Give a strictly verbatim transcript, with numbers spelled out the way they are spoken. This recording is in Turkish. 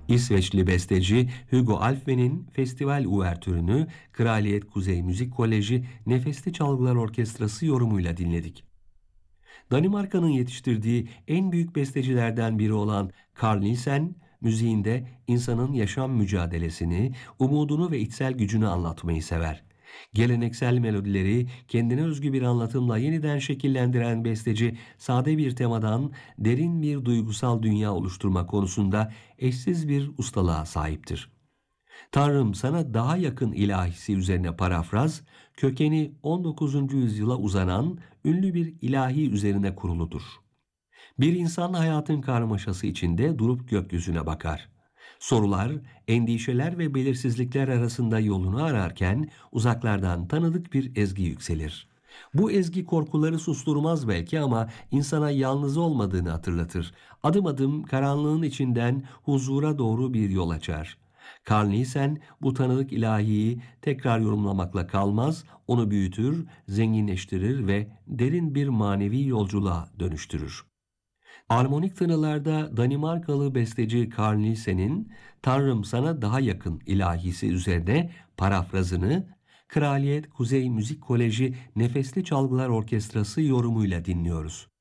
İsveçli besteci Hugo Alfvé'nin festival uvertürünü Kraliyet Kuzey Müzik Koleji Nefesli Çalgılar Orkestrası yorumuyla dinledik. Danimarka'nın yetiştirdiği en büyük bestecilerden biri olan Carl Nielsen, müziğinde insanın yaşam mücadelesini, umudunu ve içsel gücünü anlatmayı sever. Geleneksel melodileri kendine özgü bir anlatımla yeniden şekillendiren besteci, sade bir temadan derin bir duygusal dünya oluşturma konusunda eşsiz bir ustalığa sahiptir. Tanrım sana daha yakın ilahisi üzerine parafraz, kökeni on dokuzuncu yüzyıla uzanan ünlü bir ilahi üzerine kuruludur. Bir insan hayatın karmaşası içinde durup gökyüzüne bakar. Sorular, endişeler ve belirsizlikler arasında yolunu ararken uzaklardan tanıdık bir ezgi yükselir. Bu ezgi korkuları susturmaz belki ama insana yalnız olmadığını hatırlatır. Adım adım karanlığın içinden huzura doğru bir yol açar. Carl Nielsen bu tanıdık ilahiyi tekrar yorumlamakla kalmaz, onu büyütür, zenginleştirir ve derin bir manevi yolculuğa dönüştürür. Armonik tınılarda Danimarkalı besteci Carl Nielsen'in Tanrım sana daha yakın ilahisi üzerine parafrazını Kraliyet Kuzey Müzik Koleji Nefesli Çalgılar Orkestrası yorumuyla dinliyoruz.